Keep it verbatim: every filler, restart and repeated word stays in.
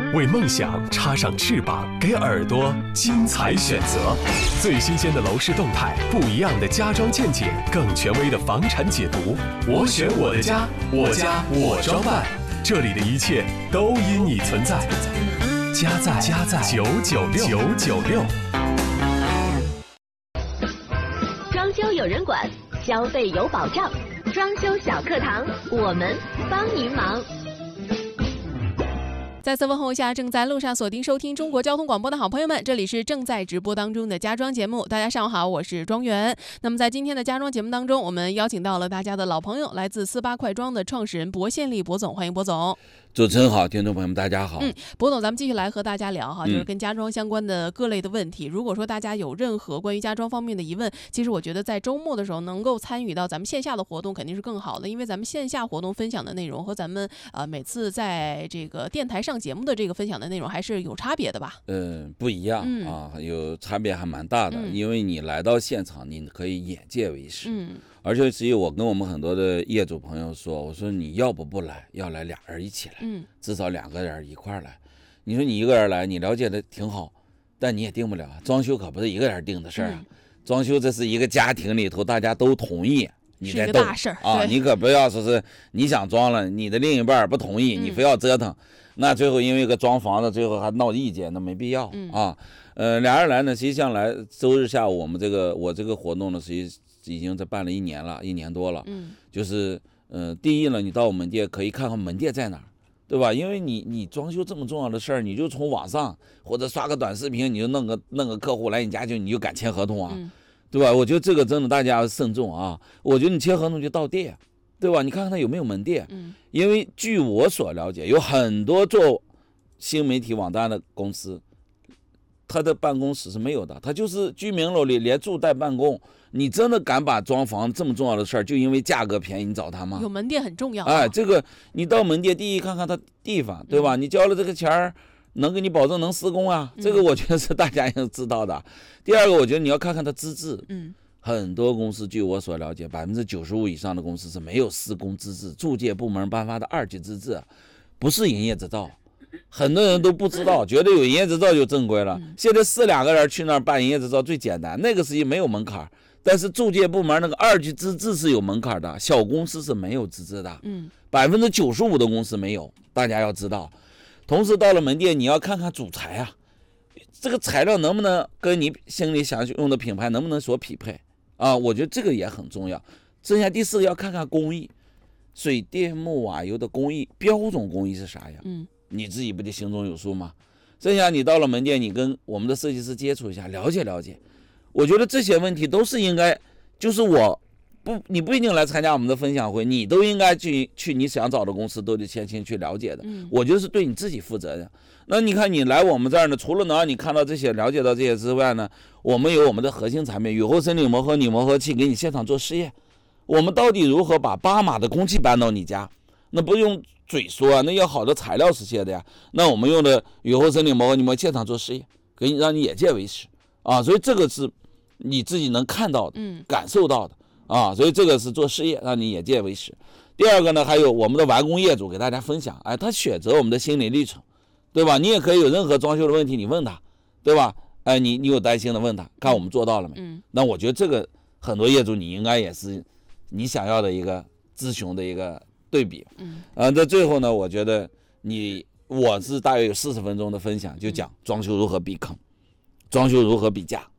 为梦想插上翅膀，给耳朵精彩选择。最新鲜的楼市动态，不一样的家装见解，更权威的房产解读。我选我的家，我家我装扮，这里的一切都因你存在。家在家在九九六九九六。 装修有人管，消费有保障。装修小课堂，我们帮您忙。 再次问候一下正在路上锁定收听中国交通广播的好朋友们，这里是正在直播当中的家装节目。大家上午好，我是庄园。那么在今天的家装节目当中，我们邀请到了大家的老朋友，来自四八快装的创始人薄宪利薄总，欢迎薄总。 主持人好，听众朋友们大家好。 嗯，薄总，咱们继续来和大家聊哈，就是跟家装相关的各类的问题。嗯、如果说大家有任何关于家装方面的疑问，其实我觉得在周末的时候能够参与到咱们线下的活动肯定是更好的，因为咱们线下活动分享的内容和咱们呃每次在这个电台上节目的这个分享的内容还是有差别的吧？ 嗯，不一样、嗯、啊，有差别还蛮大的、嗯，因为你来到现场，你可以眼界为实。嗯。而且只有我跟我们很多的业主朋友说，我说你要不不来，要来俩人一起来，嗯，至少两个人一块来。你说你一个人来，你了解的挺好，但你也定不了，装修可不是一个人定的事儿啊、嗯。装修这是一个家庭里头大家都同意，你在动啊，你可不要说是你想装了，你的另一半不同意，你非要折腾，嗯、那最后因为个装房子，最后还闹意见，那没必要、嗯、啊。呃，俩人来呢，实际上来周日下午我们这个我这个活动呢，实际已经在办了一年了，一年多了。嗯，就是呃，第一呢，你到我门店可以看看门店在哪儿，对吧？因为你你装修这么重要的事儿，你就从网上或者刷个短视频，你就弄个弄个客户来你家就你就敢签合同啊、嗯，对吧？我觉得这个真的大家要慎重啊。我觉得你签合同就到店，对吧？你看看他有没有门店。嗯，因为据我所了解，有很多做新媒体网站的公司，他的办公室是没有的，他就是居民楼里连住带办公。你真的敢把装房这么重要的事儿，就因为价格便宜你找他吗？ 有门店很重要、啊。 哎，这个你到门店，第一看看他地方，对吧？嗯、你交了这个钱儿，能给你保证能施工啊？这个我觉得是大家要知道的。嗯、第二个，我觉得你要看看他资质。嗯，很多公司据我所了解，百分之九十五以上的公司是没有施工资质，中介部门颁发的二级资质，不是营业执照。很多人都不知道，觉得有营业执照就正规了。嗯、现在是两个人去那儿办营业执照最简单，那个实际没有门槛。但是中介部门那个二级资质是有门槛的，小公司是没有资质的。嗯，百分之九十五的公司没有，大家要知道。同时到了门店，你要看看主材啊，这个材料能不能跟你心里想用的品牌能不能所匹配啊？我觉得这个也很重要。剩下第四个要看看工艺，水电木瓦油的工艺标准工艺是啥呀？嗯，你自己不就心中有数吗？剩下你到了门店，你跟我们的设计师接触一下，了解了解。我觉得这些问题都是应该，就是我不，你不一定来参加我们的分享会，你都应该去去你想找的公司都得先先去了解的。嗯，我觉得是对你自己负责任。那你看你来我们这儿呢，除了能让你看到这些、了解到这些之外呢，我们有我们的核心产品雨后森林磨合拧磨合器，给你现场做试验。我们到底如何把巴马的空气搬到你家？那不用嘴说啊，那要好的材料实现的呀。那我们用的雨后森林磨合拧磨合器现场做试验，给你让你眼界为实啊。所以这个是你自己能看到的、嗯、感受到的啊，所以这个是做事业，让你眼界为实。第二个呢，还有我们的完工业主给大家分享，哎，他选择我们的心理历程，对吧？你也可以有任何装修的问题，你问他，对吧？哎，你你有担心的问他，看我们做到了没？嗯，那我觉得这个很多业主你应该也是你想要的一个咨询的一个对比。嗯，啊，在最后呢，我觉得你我是大约有四十分钟的分享，就讲装修如何避坑，装修如何比价。